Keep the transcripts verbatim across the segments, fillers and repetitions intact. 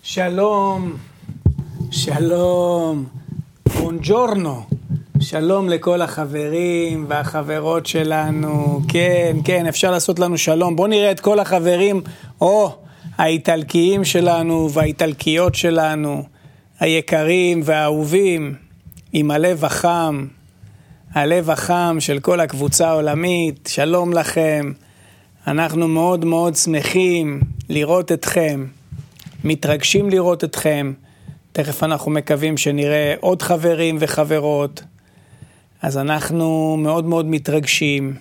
שלום, שלום, בונג'ורנו, שלום לכל החברים והחברות שלנו, כן, כן, אפשר לעשות לנו שלום, בואו נראה את כל החברים, או, האיטלקיים שלנו והאיטלקיות שלנו, היקרים והאהובים, עם הלב החם, הלב החם של כל הקבוצה העולמית, שלום לכם, אנחנו מאוד מאוד שמחים לראות אתכם, מתרגשים לראות אתכם, תכף אנחנו מקווים שנראה עוד חברים וחברות, אז אנחנו מאוד מאוד מתרגשים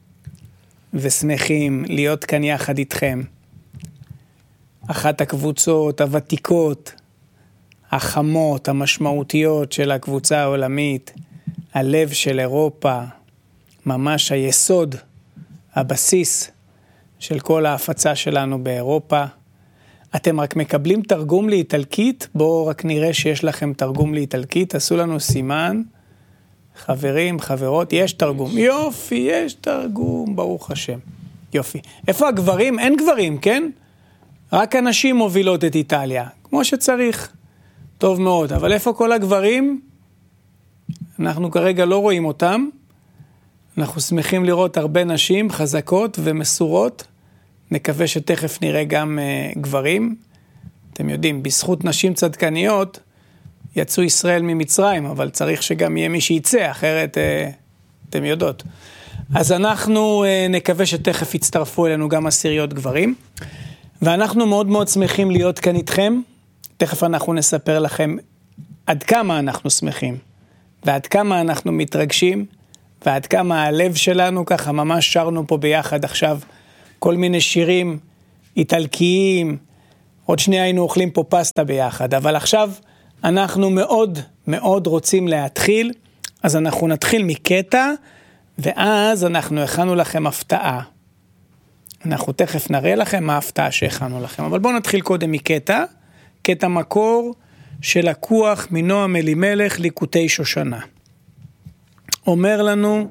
ושמחים להיות כאן יחד איתכם. אחת הקבוצות הוותיקות, החמות, המשמעותיות של הקבוצה העולמית, הלב של אירופה, ממש היסוד, הבסיס של כל ההפצה שלנו באירופה. אתם רק מקבלים תרגום לאיטלקית? בואו רק נראה שיש לכם תרגום לאיטלקית, עשו לנו סימן, חברים, חברות, יש תרגום, יופי, יש תרגום, ברוך השם, יופי. איפה הגברים? אין גברים, כן? רק הנשים מובילות את איטליה, כמו שצריך, טוב מאוד, אבל איפה כל הגברים? אנחנו כרגע לא רואים אותם, אנחנו שמחים לראות הרבה נשים חזקות ומסורות, נקווה שתכף נראה גם uh, גברים. אתם יודעים, בזכות נשים צדקניות יצאו ישראל ממצרים, אבל צריך שגם יהיה מי שיצא, אחרת uh, אתם יודעות. אז אנחנו uh, נקווה שתכף יצטרפו אלינו גם עשיריות גברים, ואנחנו מאוד מאוד שמחים להיות כאן איתכם. תכף אנחנו נספר לכם עד כמה אנחנו שמחים, ועד כמה אנחנו מתרגשים, ועד כמה הלב שלנו ככה ממש שרנו פה ביחד עכשיו, כל מיני שירים איטלקיים, עוד שנייה היינו אוכלים פה פסטה ביחד, אבל עכשיו אנחנו מאוד מאוד רוצים להתחיל, אז אנחנו נתחיל מקטע, ואז אנחנו הכנו לכם הפתעה. אנחנו תכף נראה לכם מה ההפתעה שהכנו לכם, אבל בואו נתחיל קודם מקטע, קטע מקור שלקוח מנועם אלימלך ליקוטי שושנה. אומר לנו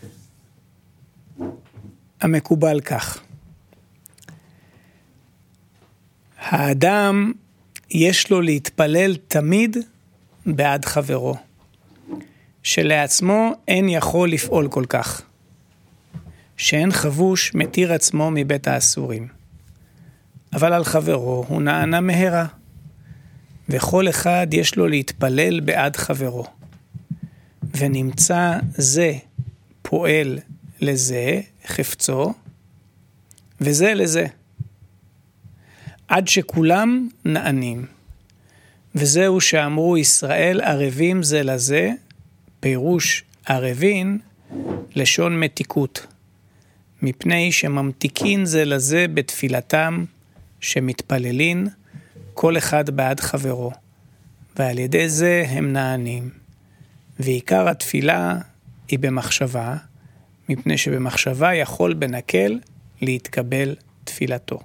המקובל כך, האדם יש לו להתפלל תמיד בעד חברו, שלעצמו אין יכול לפעול כל כך, שאין חבוש מתיר עצמו מבית האסורים, אבל על חברו הוא נענה מהרה, וכל אחד יש לו להתפלל בעד חברו, ונמצא זה פועל לזה חפצו, וזה לזה, עד שכולם נענים. וזהו שאמרו ישראל ערבים זה לזה, פירוש ערבין לשון מתיקות, מפני שממתיקין זה לזה בתפילתם, שמתפללין כל אחד בעד חברו, ועל ידי זה הם נענים. ועיקר התפילה היא במחשבה, מפני שבמחשבה יכול בנקל להתקבל תפילתו.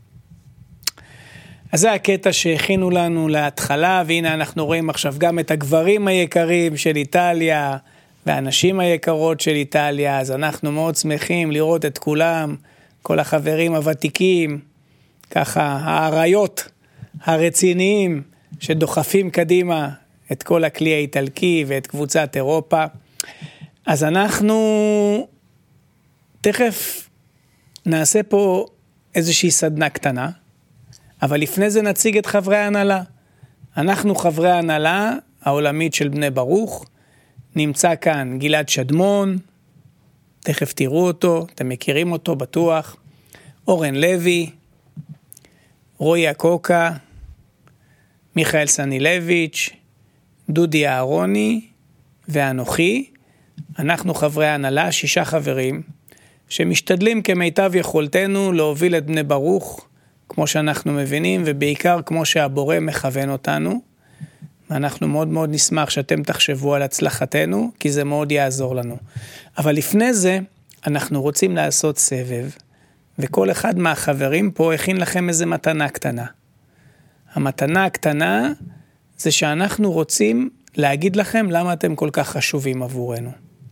אז זה הקטע שהכינו לנו להתחלה, והנה אנחנו רואים עכשיו גם את הגברים היקרים של איטליה, והנשים היקרות של איטליה, אז אנחנו מאוד שמחים לראות את כולם, כל החברים הוותיקים, ככה העריות הרציניים שדוחפים קדימה את כל הכלי האיטלקי ואת קבוצת אירופה. אז אנחנו תכף נעשה פה איזושהי סדנה קטנה, אבל לפני זה נציג את חברי ההנהלה. אנחנו חברי ההנהלה העולמית של בני ברוך, נמצא כאן גלעד שדמון, תכף תראו אותו, אתם מכירים אותו בטוח, אורן לוי, רועי הקוקה, מיכאל סנילביץ', דודי אהרוני ואנוכי. אנחנו חברי ההנהלה, שישה חברים, שמשתדלים כמיטב יכולתנו להוביל את בני ברוך, כמו שאנחנו מבינים, ובעיקר כמו שהבורא מכוון אותנו. ואנחנו מאוד מאוד נשמח שאתם תחשבו על הצלחתנו, כי זה מאוד יעזור לנו. אבל לפני זה, אנחנו רוצים לעשות סבב, וכל אחד מהחברים פה הכין לכם איזה מתנה קטנה. המתנה הקטנה זה שאנחנו רוצים להגיד לכם למה אתם כל כך חשובים עבורנו.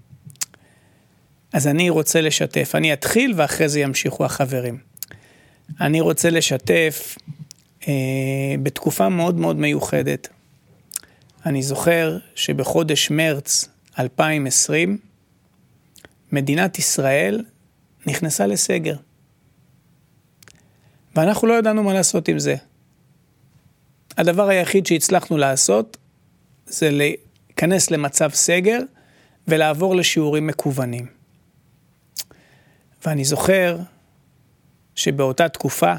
אז אני רוצה לשתף, אני אתחיל ואחרי זה ימשיכו החברים. אני רוצה לשתף בתקופה מאוד מאוד מיוחדת. אני זוכר שבחודש מרץ אלפיים ועשרים, מדינת ישראל נכנסה לסגר. ואנחנו לא ידענו מה לעשות עם זה. הדבר היחיד שהצלחנו לעשות, זה להיכנס למצב סגר, ולעבור לשיעורים מקוונים. ואני זוכר שבאותה תקופה,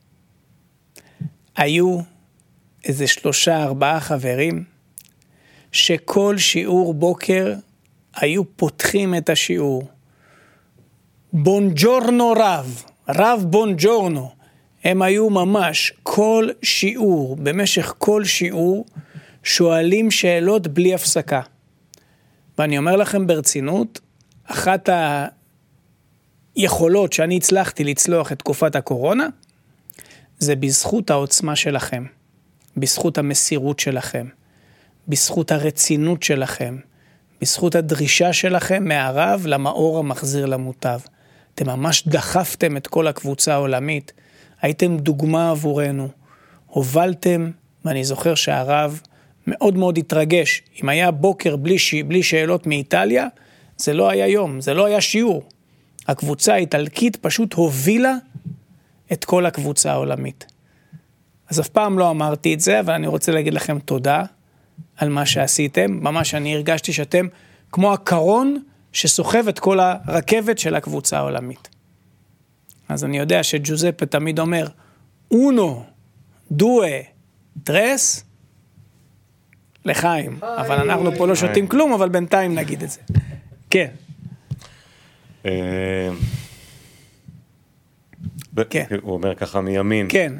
היו איזה שלושה, ארבעה חברים, שכל שיעור בוקר היו פותחים את השיעור. בונג'ורנו רב, רב בונג'ורנו. הם היו ממש כל שיעור, במשך כל שיעור, שואלים שאלות בלי הפסקה. ואני אומר לכם ברצינות, אחת היכולות שאני הצלחתי לצלוח את תקופת הקורונה, זה בזכות העוצמה שלכם, בזכות המסירות שלכם, בזכות הרצינות שלכם, בזכות הדרישה שלכם מהרב למאור המחזיר למוטב. אתם ממש דחפתם את כל הקבוצה העולמית, הייתם דוגמה עבורנו, הובלתם, ואני זוכר שהרב מאוד מאוד התרגש. אם היה בוקר בלי, ש... בלי שאלות מאיטליה, זה לא היה יום, זה לא היה שיעור. הקבוצה האיטלקית פשוט הובילה את כל הקבוצה העולמית. אז אף פעם לא אמרתי את זה, אבל אני רוצה להגיד לכם תודה על מה שעשיתם. ממש אני הרגשתי שאתם כמו הקרון שסוחב את כל הרכבת של הקבוצה העולמית. אז אני יודע שג'וזפה תמיד אומר, אונו, דואה, טרס, לחיים. אבל אנחנו פה לא שותים כלום, אבל בינתיים נגיד את זה. כן. הוא אומר ככה מימין. כן.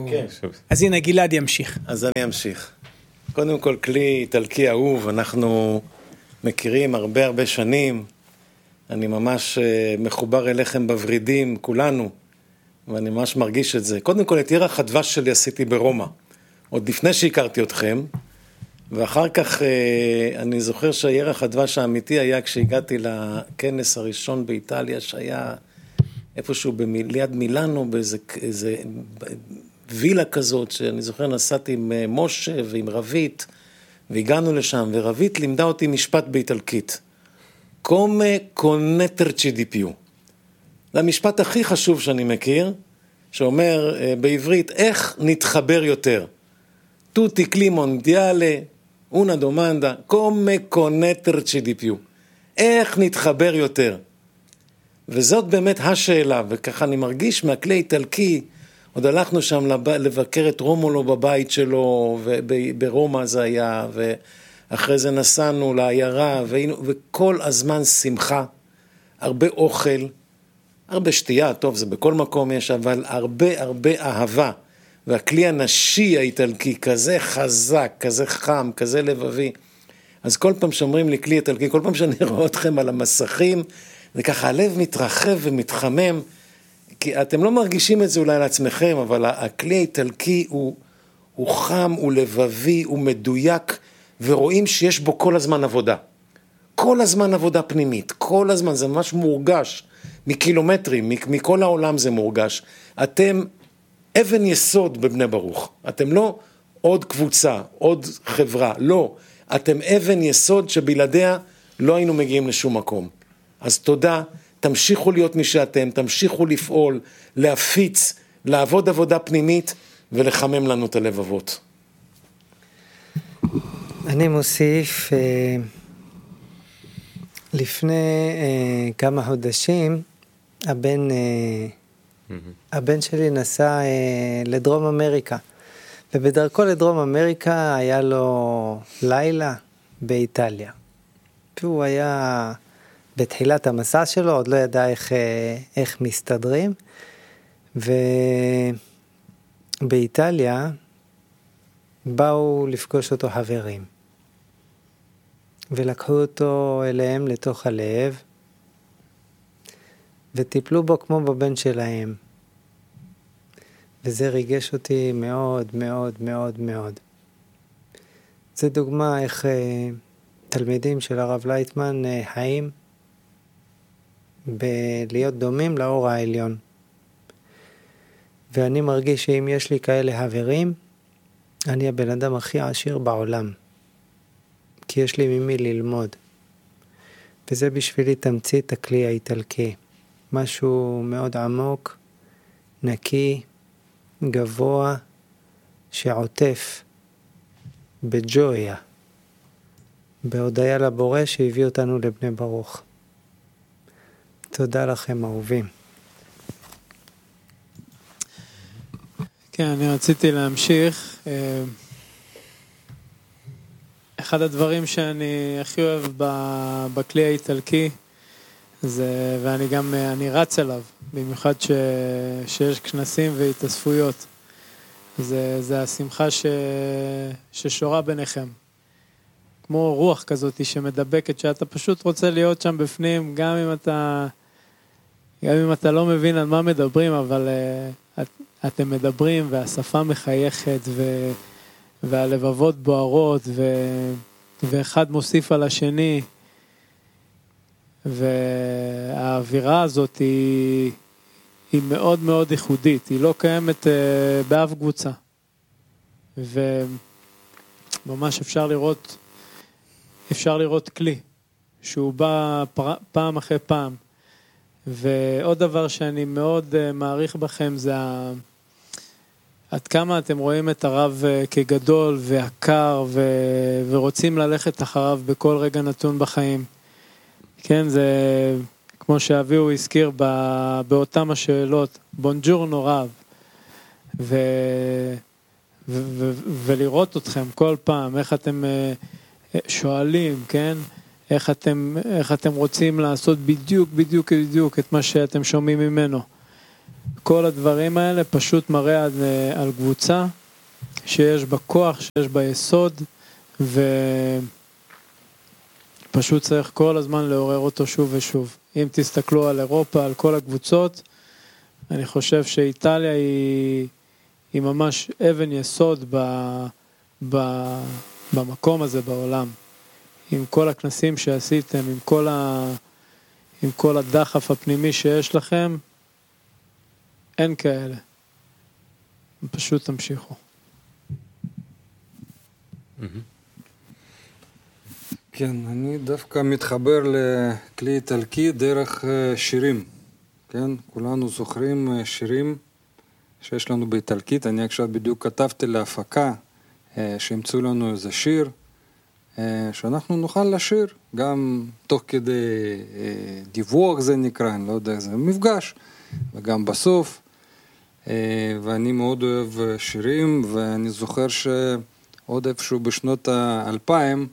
אז הנה גלעד ימשיך. אז אני אמשיך. קודם כל כלי איטלקי אהוב, אנחנו מכירים הרבה הרבה שנים, אני ממש מחובר אליכם בוורידים, כולנו, ואני ממש מרגיש את זה. קודם כל את ירח הדבש שלי עשיתי ברומא, עוד לפני שהכרתי אתכם, ואחר כך אני זוכר שהירח הדבש האמיתי היה כשהגעתי לכנס הראשון באיטליה, שהיה איפשהו ליד מילאנו, באיזה איזה וילה כזאת, שאני זוכר נסעתי עם משה ועם רבית, והגענו לשם, ורבית לימדה אותי משפט באיטלקית. קומה קונטרצ'י די פיו. זה המשפט הכי חשוב שאני מכיר, שאומר בעברית, איך נתחבר יותר? טוטי קלי מונדיאלה, אונה דומנדה, קומה קונטרצ'י די פיו. איך נתחבר יותר? וזאת באמת השאלה, וככה אני מרגיש מהכלי איטלקי, עוד הלכנו שם לבקר את רומולו בבית שלו, וברומא זה היה, ואחרי זה נסענו לעיירה, וכל הזמן שמחה, הרבה אוכל, הרבה שתייה, טוב, זה בכל מקום יש, אבל הרבה הרבה אהבה, והכלי הנשי האיטלקי, כזה חזק, כזה חם, כזה לבבי, אז כל פעם שאומרים לי כלי איטלקי, כל פעם שאני רואה אתכם על המסכים, זה ככה הלב מתרחב ומתחמם, כי אתם לא מרגישים את זה אולי לעצמכם, אבל הכלי האיטלקי הוא, הוא חם, הוא לבבי, הוא מדויק, ורואים שיש בו כל הזמן עבודה. כל הזמן עבודה פנימית, כל הזמן, זה ממש מורגש, מקילומטרים, מכל העולם זה מורגש. אתם אבן יסוד בבני ברוך, אתם לא עוד קבוצה, עוד חברה, לא. אתם אבן יסוד שבלעדיה לא היינו מגיעים לשום מקום. אז תודה, תמשיכו להיות מי שאתם, תמשיכו לפעול, להפיץ, לעבוד עבודה פנימית ולחמם לנו את הלבבות. אני מוסיף, לפני כמה חודשים, הבן, הבן שלי נסע לדרום אמריקה, ובדרכו לדרום אמריקה היה לו לילה באיטליה. והוא היה בתחילת המסע שלו, עוד לא ידע איך, איך מסתדרים, ובאיטליה באו לפגוש אותו חברים, ולקחו אותו אליהם לתוך הלב, וטיפלו בו כמו בבן שלהם, וזה ריגש אותי מאוד מאוד מאוד מאוד. זה דוגמה איך תלמידים של הרב לייטמן חיים בלהיות דומים לאור העליון. ואני מרגיש שאם יש לי כאלה חברים, אני הבן אדם הכי עשיר בעולם. כי יש לי ממי ללמוד. וזה בשבילי תמצית הכלי האיטלקי. משהו מאוד עמוק, נקי, גבוה, שעוטף בג'ויה, בהודיה לבורא שהביא אותנו לבני ברוך. תודה לכם אהובים. כן, אני רציתי להמשיך. אחד הדברים שאני הכי אוהב בכלי האיטלקי, זה, ואני גם, אני רץ אליו, במיוחד ש, שיש כנסים והתאספויות. זה, זה השמחה ש, ששורה ביניכם. כמו רוח כזאת שמדבקת, שאתה פשוט רוצה להיות שם בפנים, גם אם אתה, גם אם אתה לא מבין על מה מדברים, אבל את, אתם מדברים והשפה מחייכת ו, והלבבות בוערות ו, ואחד מוסיף על השני. והאווירה הזאת היא, היא מאוד מאוד ייחודית, היא לא קיימת באף קבוצה. וממש אפשר לראות, אפשר לראות כלי, שהוא בא פעם אחרי פעם. ועוד דבר שאני מאוד מעריך בכם זה עד כמה אתם רואים את הרב כגדול והקר ו... ורוצים ללכת אחריו בכל רגע נתון בחיים. כן, זה כמו שאביהו הזכיר בא... באותם השאלות, בונג'ורנו רב, ו... ו... ו... ולראות אתכם כל פעם, איך אתם שואלים, כן? איך אתם, איך אתם רוצים לעשות בדיוק, בדיוק, בדיוק את מה שאתם שומעים ממנו. כל הדברים האלה פשוט מראה על, על קבוצה שיש בה כוח, שיש בה יסוד, ופשוט צריך כל הזמן לעורר אותו שוב ושוב. אם תסתכלו על אירופה, על כל הקבוצות, אני חושב שאיטליה היא, היא ממש אבן יסוד ב, ב, במקום הזה בעולם. עם כל הכנסים שעשיתם, עם כל, ה... עם כל הדחף הפנימי שיש לכם, אין כאלה. פשוט תמשיכו. כן, אני דווקא מתחבר לכלי איטלקי דרך שירים. כן, כולנו זוכרים שירים שיש לנו באיטלקית. אני עכשיו בדיוק כתבתי להפקה, שהמצאו לנו איזה שיר, שאנחנו נוכל לשיר, גם תוך כדי דיווח זה נקרא, אני לא יודע, זה מפגש, וגם בסוף, ואני מאוד אוהב שירים, ואני זוכר שעוד איפשהו בשנות האלפיים,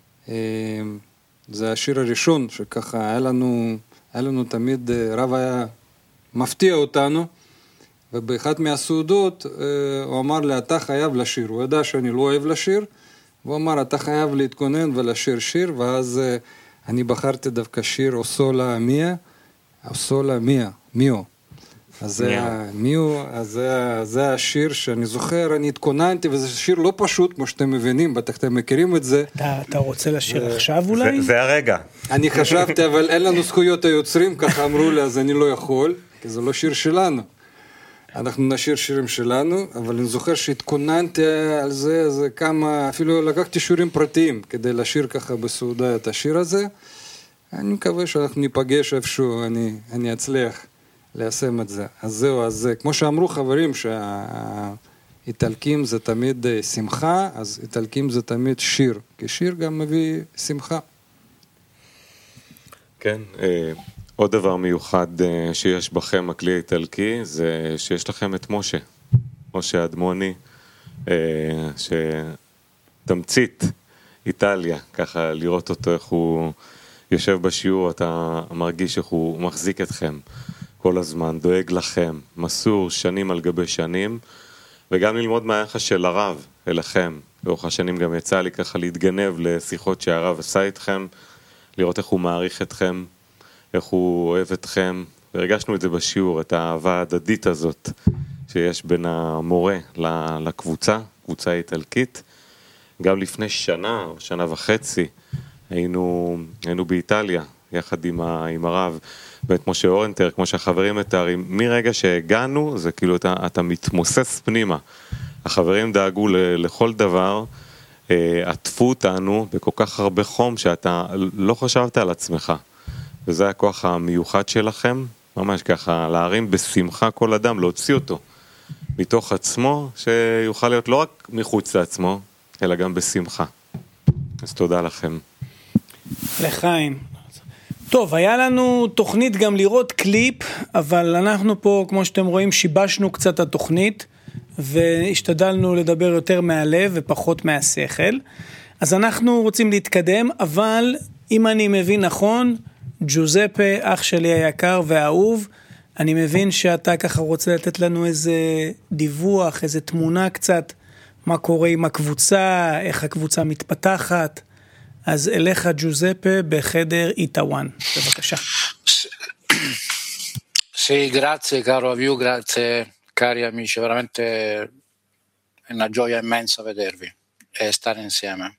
זה השיר הראשון, שככה היה לנו, היה לנו תמיד, רב היה מפתיע אותנו, ובאחת מהסעודות הוא אמר לי, אתה חייב לשיר, הוא ידע שאני לא אוהב לשיר, והוא אמר, אתה חייב להתכונן ולשיר שיר, ואז uh, אני בחרתי דווקא שיר אוסולה מיה, אוסולה מיה, מיו. אז זה מיו, אז זה, זה השיר שאני זוכר, אני התכוננתי, וזה שיר לא פשוט, כמו שאתם מבינים, בטח אתם מכירים את זה. אתה, אתה רוצה לשיר ו... עכשיו אולי? זה, זה הרגע. אני חשבתי, אבל אין לנו זכויות היוצרים, ככה אמרו לי, אז אני לא יכול, כי זה לא שיר שלנו. אנחנו נשיר שירים שלנו, אבל אני זוכר שהתכוננתי על זה, זה כמה, אפילו לקחתי שירים פרטיים כדי לשיר ככה בסעודה את השיר הזה. אני מקווה שאנחנו ניפגש איפשהו, אני, אני אצליח ליישם את זה. אז זהו, אז כמו שאמרו חברים, שהאיטלקים זה תמיד שמחה, אז איטלקים זה תמיד שיר, כי שיר גם מביא שמחה. כן, עוד דבר מיוחד שיש בכם, הכלי האיטלקי, זה שיש לכם את משה, משה אדמוני, שתמצית איטליה, ככה לראות אותו איך הוא יושב בשיעור, אתה מרגיש איך הוא מחזיק אתכם כל הזמן, דואג לכם, מסור שנים על גבי שנים, וגם ללמוד מהיחס של הרב אליכם. לאורך השנים גם יצא לי ככה להתגנב לשיחות שהרב עשה איתכם, לראות איך הוא מעריך אתכם, איך הוא אוהב אתכם, והרגשנו את זה בשיעור, את האהבה ההדדית הזאת שיש בין המורה לקבוצה, קבוצה איטלקית. גם לפני שנה או שנה וחצי היינו, היינו באיטליה יחד עם, ה, עם הרב, ואת משה אורנטר, כמו שהחברים מתארים, מרגע שהגענו, זה כאילו אתה, אתה מתמוסס פנימה. החברים דאגו ל, לכל דבר, עטפו אותנו בכל כך הרבה חום שאתה לא חשבת על עצמך. וזה הכוח המיוחד שלכם, ממש ככה, להרים בשמחה כל אדם, להוציא אותו מתוך עצמו, שיוכל להיות לא רק מחוץ לעצמו, אלא גם בשמחה. אז תודה לכם. לחיים. טוב, היה לנו תוכנית גם לראות קליפ, אבל אנחנו פה, כמו שאתם רואים, שיבשנו קצת התוכנית, והשתדלנו לדבר יותר מהלב ופחות מהשכל. אז אנחנו רוצים להתקדם, אבל אם אני מבין נכון, ג'וזפה, אח שלי היקר והאהוב, אני מבין שאתה ככה רוצה לתת לנו איזה דיווח, איזה תמונה קצת, מה קורה עם הקבוצה, איך הקבוצה מתפתחת. אז אליך ג'וזפה בחדר איטאוואן, בבקשה. Sì, grazie caro Aviu, grazie cari amici, veramente è una gioia immensa vedervi e stare insieme.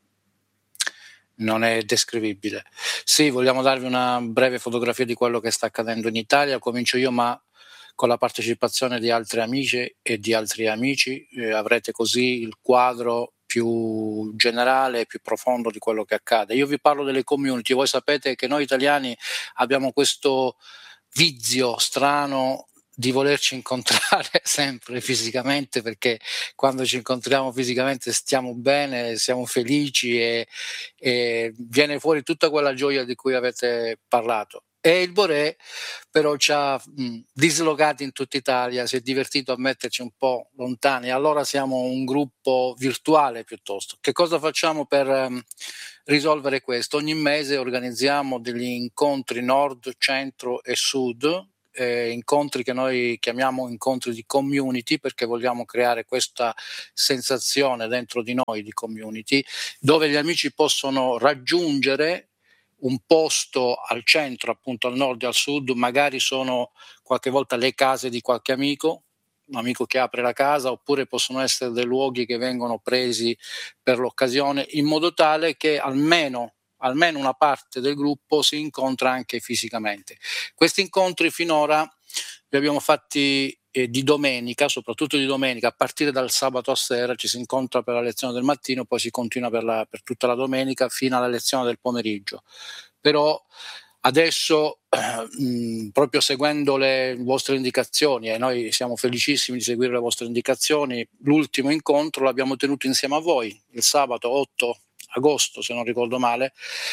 Non è descrivibile. Sì, vogliamo darvi una breve fotografia di quello che sta accadendo in Italia. Comincio io, ma con la partecipazione di altri amici e di altri amici eh, avrete così il quadro più generale, più profondo di quello che accade. Io vi parlo delle community. Voi sapete che noi italiani abbiamo questo vizio strano di volerci incontrare sempre fisicamente, perché quando ci incontriamo fisicamente stiamo bene, siamo felici e, e viene fuori tutta quella gioia di cui avete parlato. E il Boré però ci ha mh, dislocati in tutta Italia, si è divertito a metterci un po' lontani, allora siamo un gruppo virtuale piuttosto. Che cosa facciamo per um, risolvere questo? Ogni mese organizziamo degli incontri nord, centro e sud, eh, incontri che noi chiamiamo incontri di community, perché vogliamo creare questa sensazione dentro di noi di community, dove gli amici possono raggiungere un posto al centro, appunto al nord e al sud, magari sono qualche volta le case di qualche amico, un amico che apre la casa, oppure possono essere dei luoghi che vengono presi per l'occasione, in modo tale che almeno almeno una parte del gruppo si incontra anche fisicamente. Questi incontri finora li abbiamo fatti eh, di domenica, soprattutto di domenica, a partire dal sabato a sera ci si incontra per la lezione del mattino, poi si continua per, la, per tutta la domenica fino alla lezione del pomeriggio. Però adesso, eh, proprio seguendo le vostre indicazioni, e noi siamo felicissimi di seguire le vostre indicazioni, l'ultimo incontro l'abbiamo tenuto insieme a voi, il sabato otto agosto, se non ricordo male,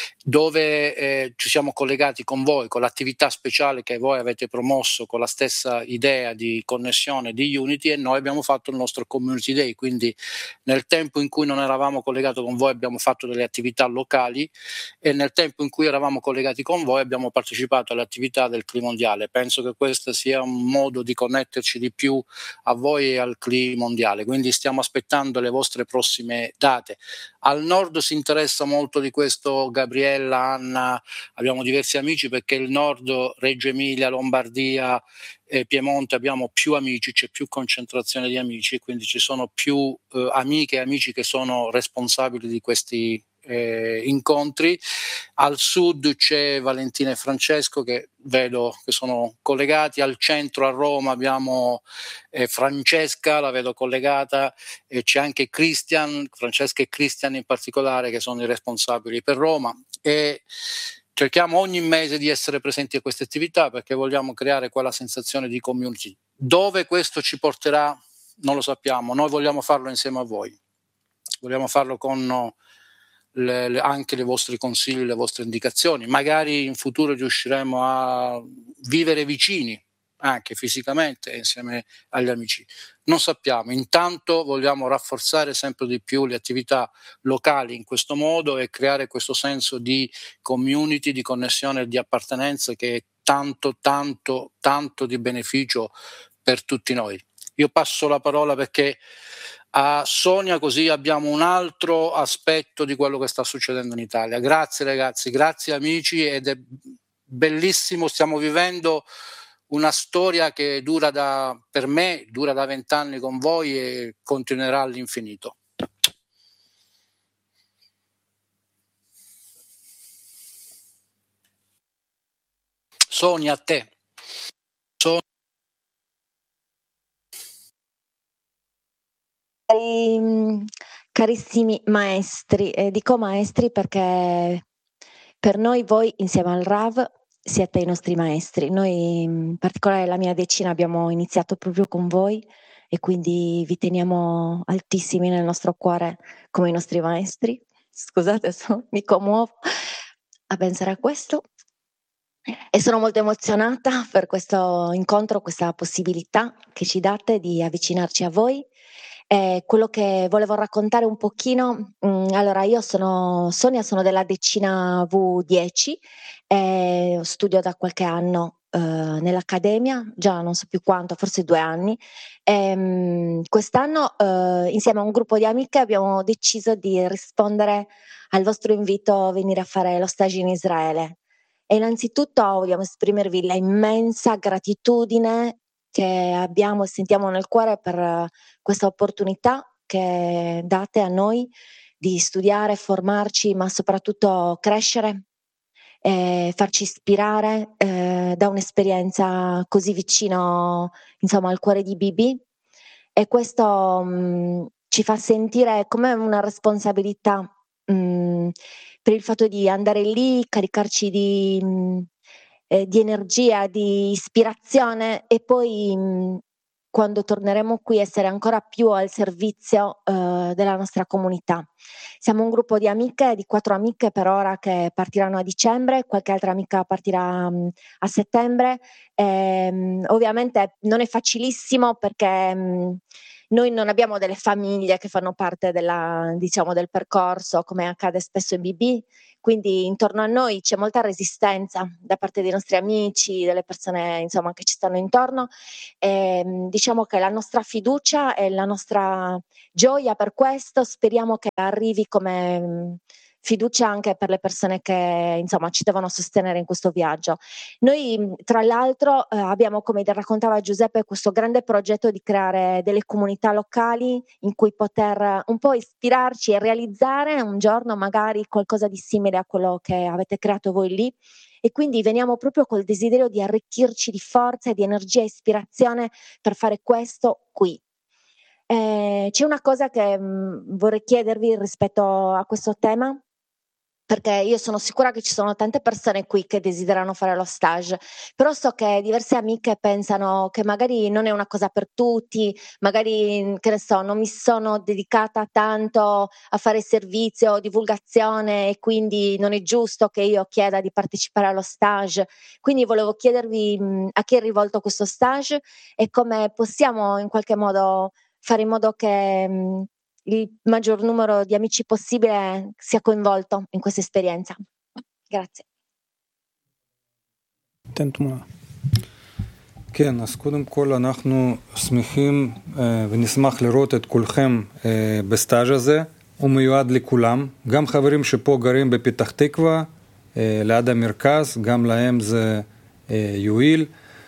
dove eh, ci siamo collegati con voi, con l'attività speciale che voi avete promosso, con la stessa idea di connessione di Unity, e noi abbiamo fatto il nostro Community Day. Quindi nel tempo in cui non eravamo collegati con voi abbiamo fatto delle attività locali, e nel tempo in cui eravamo collegati con voi abbiamo partecipato alle attività del C L I mondiale. Penso che questo sia un modo di connetterci di più a voi e al C L I mondiale, quindi stiamo aspettando le vostre prossime date. Al nord si interessa molto di questo Gabriella, Anna, abbiamo diversi amici, perché il nord, Reggio Emilia, Lombardia e Piemonte abbiamo più amici, c'è più concentrazione di amici, quindi ci sono più eh, amiche e amici che sono responsabili di questi eh, incontri. Al sud c'è Valentina e Francesco, che vedo che sono collegati. Al centro, a Roma, abbiamo eh, Francesca, la vedo collegata, e c'è anche Christian, Francesca e Christian in particolare, che sono i responsabili per Roma, e cerchiamo ogni mese di essere presenti a queste attività, perché vogliamo creare quella sensazione di community. Dove questo ci porterà non lo sappiamo, noi vogliamo farlo insieme a voi, vogliamo farlo con Le, le, anche i vostri consigli, le vostre indicazioni. Magari in futuro riusciremo a vivere vicini anche fisicamente insieme agli amici, non sappiamo. Intanto vogliamo rafforzare sempre di più le attività locali in questo modo e creare questo senso di community, di connessione e di appartenenza, che è tanto tanto tanto di beneficio per tutti noi. Io passo la parola perché a Sonia, così abbiamo un altro aspetto di quello che sta succedendo in Italia. Grazie ragazzi, grazie amici, ed è bellissimo, stiamo vivendo una storia che dura da, per me, dura da vent'anni con voi e continuerà all'infinito. sogni a te. Sogni. Carissimi maestri, eh, dico maestri perché per noi voi insieme al Rav siete i nostri maestri. Noi in particolare la mia decina abbiamo iniziato proprio con voi e quindi vi teniamo altissimi nel nostro cuore come i nostri maestri. Scusate, adesso mi commuovo a pensare a questo e sono molto emozionata per questo incontro, questa possibilità che ci date di avvicinarci a voi. Eh, quello che volevo raccontare un pochino, mh, allora io sono Sonia, sono della decina V dieci, eh, studio da qualche anno eh, nell'accademia, già non so più quanto, forse due anni. E, mh, quest'anno eh, insieme a un gruppo di amiche abbiamo deciso di rispondere al vostro invito a venire a fare lo stage in Israele. E innanzitutto vogliamo esprimervi la immensa gratitudine che abbiamo e sentiamo nel cuore per questa opportunità che date a noi di studiare, formarci, ma soprattutto crescere e farci ispirare eh, da un'esperienza così vicino, insomma, al cuore di Bibi. E questo mh, ci fa sentire come una responsabilità mh, per il fatto di andare lì, caricarci di, mh, eh, di energia, di ispirazione e poi mh, quando torneremo qui essere ancora più al servizio eh, della nostra comunità. Siamo un gruppo di amiche, di quattro amiche per ora che partiranno a dicembre, qualche altra amica partirà mh, a settembre. E, mh, ovviamente non è facilissimo perché mh, noi non abbiamo delle famiglie che fanno parte della, diciamo, del percorso come accade spesso in B B, quindi intorno a noi c'è molta resistenza da parte dei nostri amici, delle persone insomma che ci stanno intorno. E, diciamo che la nostra fiducia e la nostra gioia per questo speriamo che arrivi come mh, fiducia anche per le persone che insomma ci devono sostenere in questo viaggio. Noi tra l'altro eh, abbiamo, come raccontava Giuseppe, questo grande progetto di creare delle comunità locali in cui poter un po' ispirarci e realizzare un giorno magari qualcosa di simile a quello che avete creato voi lì. E quindi veniamo proprio col desiderio di arricchirci di forza e di energia e ispirazione per fare questo qui. Eh, c'è una cosa che mh, vorrei chiedervi rispetto a questo tema, perché io sono sicura che ci sono tante persone qui che desiderano fare lo stage, però so che diverse amiche pensano che magari non è una cosa per tutti, magari, che ne so, non mi sono dedicata tanto a fare servizio, divulgazione e quindi non è giusto che io chieda di partecipare allo stage. Quindi volevo chiedervi mh, a chi è rivolto questo stage e come possiamo in qualche modo fare in modo che mh, il maggior numero di amici possibile sia coinvolto in questa esperienza. Grazie. כן, אז קודם כל אנחנו שמחים ונשמח לראות את כולכם בסטאז' הזה. הוא מיועד לכולם, גם חברים שפה גרים בפתח תקווה, ליד המרכז, גם להם זה יועיל.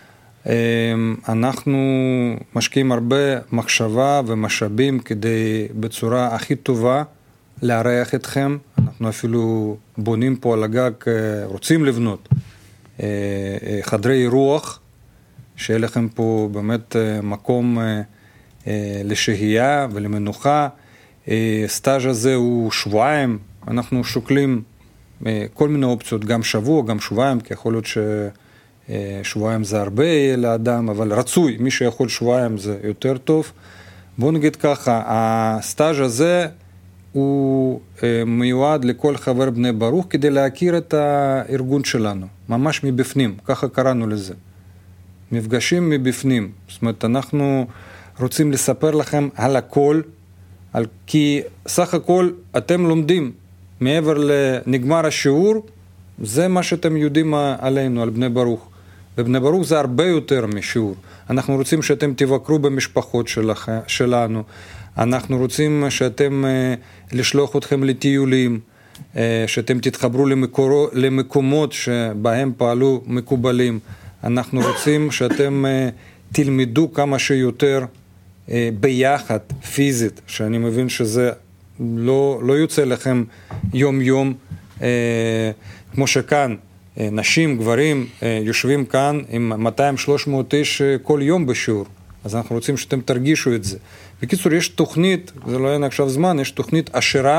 אנחנו משקיעים הרבה מחשבה ומשאבים כדי בצורה הכי טובה לארח אתכם. אנחנו אפילו בונים פה על הגג, רוצים לבנות חדרי אירוח, שיהיה לכם פה באמת מקום לשהייה ולמנוחה. סטאז' הזה הוא שבועיים, אנחנו שוקלים כל מיני אופציות, גם שבוע, גם שבועיים, כי יכול להיות ש... שבועיים זה הרבה לאדם, אבל רצוי, מי שיכול שבועיים זה יותר טוב. בואו נגיד ככה, הסטאז' הזה הוא מיועד לכל חבר בני ברוך כדי להכיר את הארגון שלנו, ממש מבפנים, ככה קראנו לזה. מפגשים מבפנים, זאת אומרת, אנחנו רוצים לספר לכם על הכל, על, כי סך הכל אתם לומדים, מעבר לנגמר השיעור, זה מה שאתם יודעים עלינו, על בני ברוך. ובני ברוך זה הרבה יותר משיעור. אנחנו רוצים שאתם תבקרו במשפחות שלכ... שלנו. אנחנו רוצים שאתם, לשלוח אתכם לטיולים, שאתם תתחברו למקור... למקומות שבהם פעלו מקובלים. אנחנו רוצים שאתם תלמדו כמה שיותר ביחד, פיזית, שאני מבין שזה לא, לא יוצא לכם יום יום, כמו שכאן, נשים, גברים, יושבים כאן עם מאתיים שלוש מאות איש כל יום בשיעור, אז אנחנו רוצים שאתם תרגישו את זה. בקיצור, יש תוכנית, זה לא אין עכשיו זמן, יש תוכנית עשירה,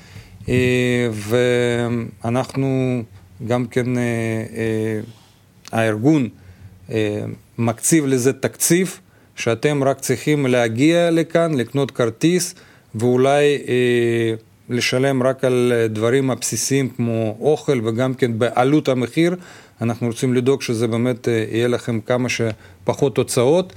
ואנחנו גם כן, הארגון מקציב לזה תקציב, שאתם רק צריכים להגיע לכאן, לקנות כרטיס, ואולי לשלם רק על דברים הבסיסיים כמו אוכל, וגם כן בעלות המחיר. אנחנו רוצים לדאוג שזה באמת יהיה לכם כמה שפחות תוצאות.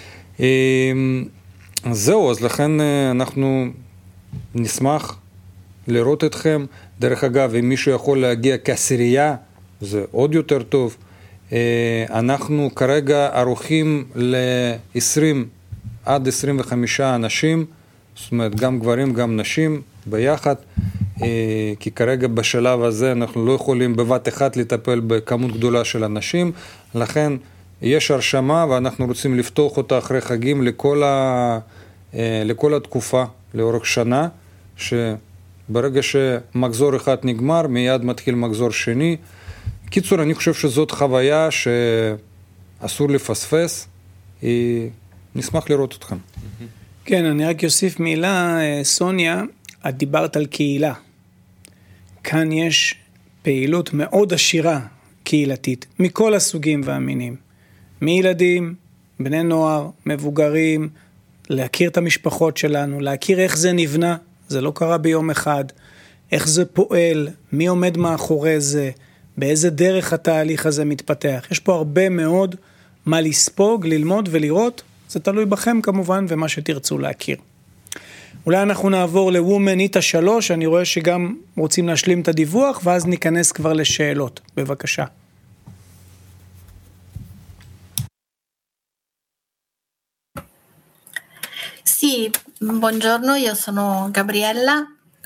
זהו, אז לכן אנחנו נשמח לראות אתכם. דרך אגב, אם מישהו יכול להגיע כעשירייה, זה עוד יותר טוב. אנחנו כרגע ערוכים ל-עשרים עד עשרים וחמישה אנשים, זאת אומרת גם גברים גם נשים ביחד, כי כרגע בשלב הזה אנחנו לא יכולים בבת אחת לטפל בכמות גדולה של אנשים, לכן יש הרשמה ואנחנו רוצים לפתוח אותה אחרי חגים לכל, ה... לכל התקופה, לאורך שנה, שברגע שמחזור אחד נגמר, מיד מתחיל מחזור שני. קיצור, אני חושב שזאת חוויה שאסור לפספס, נשמח לראות אתכם. כן, אני רק אוסיף מילה, סוניה, את דיברת על קהילה. כאן יש פעילות מאוד עשירה קהילתית, מכל הסוגים והמינים. מילדים, בני נוער, מבוגרים, להכיר את המשפחות שלנו, להכיר איך זה נבנה, זה לא קרה ביום אחד, איך זה פועל, מי עומד מאחורי זה, באיזה דרך התהליך הזה מתפתח. יש פה הרבה מאוד מה לספוג, ללמוד ולראות, זה תלוי בכם כמובן ומה שתרצו להכיר. אולי אנחנו נעבור לוומן איתה שלוש, אני רואה שגם רוצים להשלים את הדיווח, ואז ניכנס כבר לשאלות. בבקשה. Sì, buongiorno, io sono Gabriella